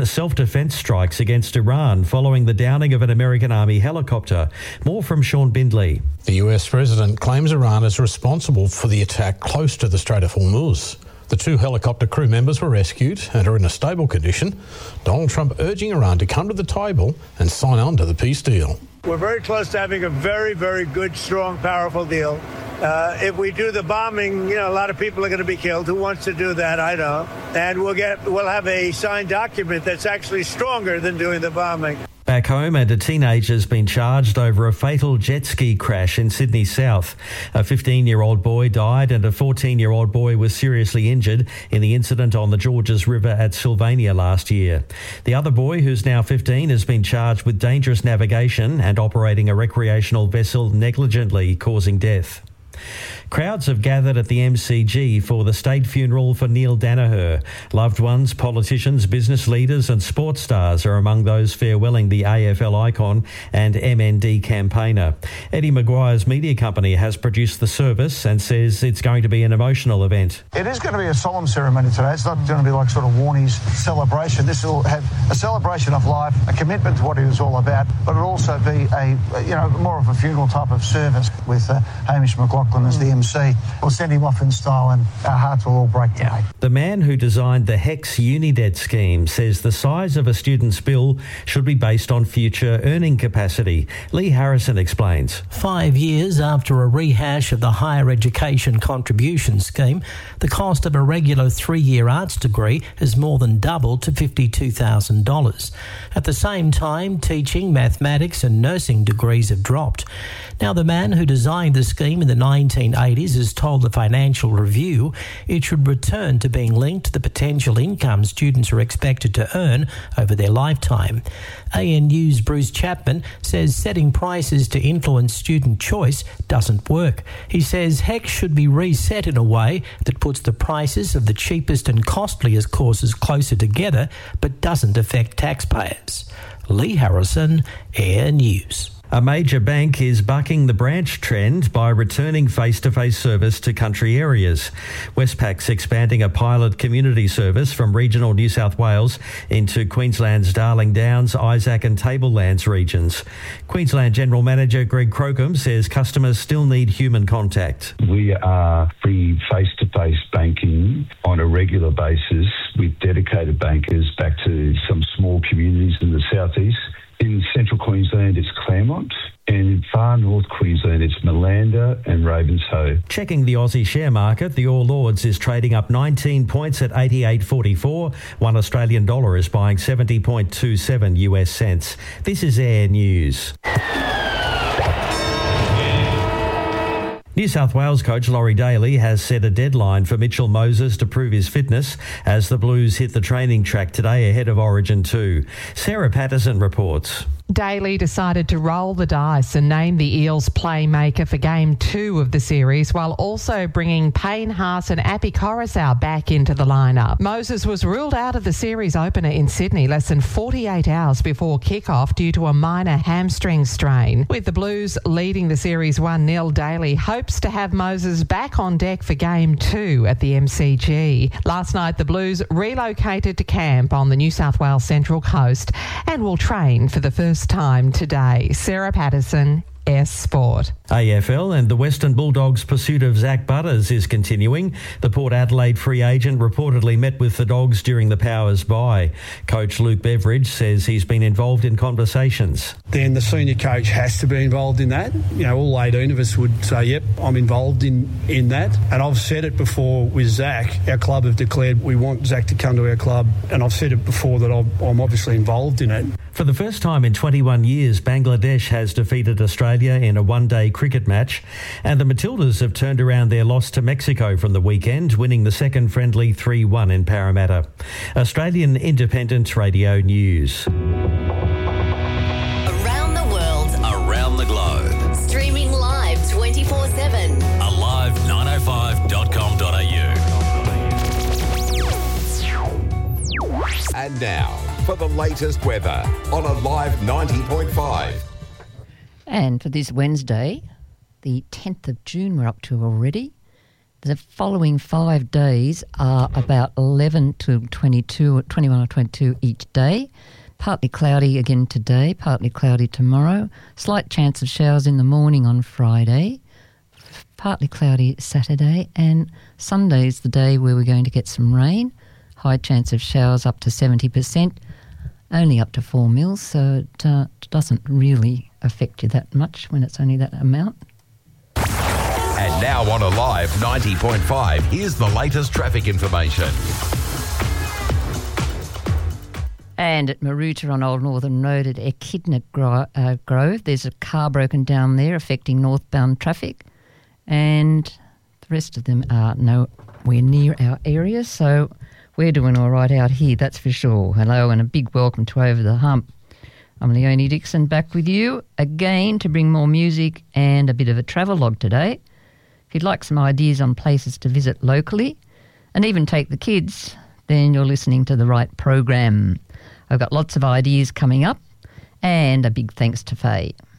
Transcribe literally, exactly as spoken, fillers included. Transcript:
The self-defence strikes against Iran following the downing of an American Army helicopter. More from Sean Bindley. The U S president claims Iran is responsible for the attack close to the Strait of Hormuz. The two helicopter crew members were rescued and are in a stable condition. Donald Trump urging Iran to come to the table and sign on to the peace deal. We're very close to having a very, very good, strong, powerful deal. Uh, if we do the bombing, you know, a lot of people are going to be killed. Who wants to do that? I don't. And we'll get, we'll have a signed document that's actually stronger than doing the bombing. Back home, and a teenager has been charged over a fatal jet ski crash in Sydney South. A fifteen-year-old boy died and a fourteen-year-old boy was seriously injured in the incident on the Georges River at Sylvania last year. The other boy, who's now fifteen, has been charged with dangerous navigation and operating a recreational vessel negligently, causing death. Crowds have gathered at the M C G for the state funeral for Neil Danaher. Loved ones, politicians, business leaders and sports stars are among those farewelling the A F L icon and M N D campaigner. Eddie Maguire's media company has produced the service and says it's going to be an emotional event. It is going to be a solemn ceremony today. It's not going to be like sort of Warnie's celebration. This will have a celebration of life, a commitment to what he was all about, but it'll also be a, you know, more of a funeral type of service with uh, Hamish McLaughlin as the M C. We'll send him off in style and our hearts will all break today. The man who designed the HECS Unidebt scheme says the size of a student's bill should be based on future earning capacity. Lee Harrison explains. Five years after a rehash of the higher education contribution scheme, the cost of a regular three-year arts degree has more than doubled to fifty-two thousand dollars. At the same time, teaching, mathematics and nursing degrees have dropped. Now, the man who designed the scheme in the nineteen eighties has told the Financial Review it should return to being linked to the potential income students are expected to earn over their lifetime. A N U's Bruce Chapman says setting prices to influence student choice doesn't work. He says HECS should be reset in a way that puts the prices of the cheapest and costliest courses closer together but doesn't affect taxpayers. Lee Harrison, Air News. A major bank is bucking the branch trend by returning face-to-face service to country areas. Westpac's expanding a pilot community service from regional New South Wales into Queensland's Darling Downs, Isaac and Tablelands regions. Queensland General Manager Greg Crocombe says customers still need human contact. We are free face-to-face banking on a regular basis with dedicated bankers back to some small communities in the southeast. In central Queensland, it's Claremont, and in far north Queensland, it's Malanda and Ravenshoe. Checking the Aussie share market, the All Ords is trading up nineteen points at eighty-eight forty-four. One Australian dollar is buying seventy point two seven U S cents. This is Air News. New South Wales coach Laurie Daly has set a deadline for Mitchell Moses to prove his fitness as the Blues hit the training track today ahead of Origin two. Sarah Patterson reports. Daly decided to roll the dice and name the Eels playmaker for Game two of the series, while also bringing Payne Haas and Api Coruscant back into the lineup. Moses was ruled out of the series opener in Sydney less than forty-eight hours before kick-off due to a minor hamstring strain. With the Blues leading the series one nil, Daly hopes to have Moses back on deck for Game two at the M C G. Last night, the Blues relocated to camp on the New South Wales Central Coast and will train for the first time today. Sarah Patterson, S Sport. A F L and the Western Bulldogs' pursuit of Zach Butters is continuing. The Port Adelaide free agent reportedly met with the Dogs during the Powers bye. Coach Luke Beveridge says he's been involved in conversations. Then the senior coach has to be involved in that. You know, all eighteen of us would say, yep, I'm involved in, in that. And I've said it before with Zach. Our club have declared we want Zach to come to our club. And I've said it before that I'm obviously involved in it. For the first time in twenty-one years, Bangladesh has defeated Australia in a one-day cricket match, and the Matildas have turned around their loss to Mexico from the weekend, winning the second friendly three one in Parramatta. Australian Independent Radio News. Around the world, around the globe, streaming live twenty-four seven. Alive nine oh five dot com dot a u. And now, for the latest weather on Alive ninety point five. And for this Wednesday, the tenth of June we're up to already, The following five days are about eleven to twenty-two, twenty-one or twenty-two each day. Partly cloudy again today, partly cloudy tomorrow. Slight chance of showers in the morning on Friday. Partly cloudy Saturday. And Sunday's the day where we're going to get some rain. High chance of showers up to seventy percent. Only up to four mils, so it uh, doesn't really affect you that much when it's only that amount. And now on Alive ninety point five, here's the latest traffic information. And at Maroota on Old Northern Road at Echidna Gro- uh, Grove, there's a car broken down there affecting northbound traffic. And the rest of them are nowhere near our area, so we're doing all right out here, that's for sure. Hello and a big welcome to Over the Hump. I'm Leonie Dixon, back with you again to bring more music and a bit of a travellogue today. If you'd like some ideas on places to visit locally and even take the kids, then you're listening to the right program. I've got lots of ideas coming up and a big thanks to Faye.